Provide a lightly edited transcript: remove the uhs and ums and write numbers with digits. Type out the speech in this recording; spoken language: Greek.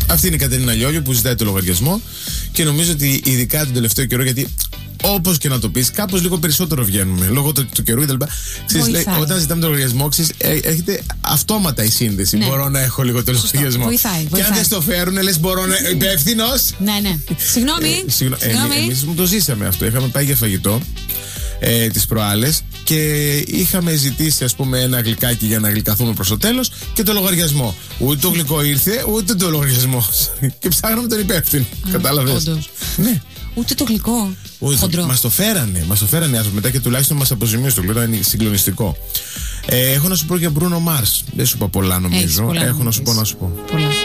Αυτή είναι η Κατερίνα Λιόλιο που ζητάει το λογαριασμό και νομίζω ότι ειδικά τον τελευταίο καιρό, γιατί όπως και να το πεις, κάπως λίγο περισσότερο βγαίνουμε λόγω του καιρού κτλ. Όταν ζητάμε το λογαριασμό, έρχεται αυτόματα η σύνδεση. Ναι. Μπορώ να έχω λίγο το λογαριασμό. Βοηθάει. Και αν δεν στο φέρουν, λες μπορώ να. Υπεύθυνος. Ναι. Συγγνώμη. Εμείς μου το ζήσαμε αυτό. Είχαμε πάει για φαγητό τις προάλλες και είχαμε ζητήσει, ας πούμε, ένα γλυκάκι για να γλυκαθούμε προς το τέλος και το λογαριασμό. Ούτε το γλυκό ήρθε, ούτε το λογαριασμό. Και ψάχναμε τον υπεύθυνο. Κατάλαβες? Ναι. Ούτε το γλυκό. Μας το φέρανε άνθρωποι μετά και τουλάχιστον μας αποζημίωσε το γλυκό. Είναι συγκλονιστικό. Έχω να σου πω για Bruno Mars. Δεν σου είπα πολλά νομίζω. Έχω να σου πω. Πολλά.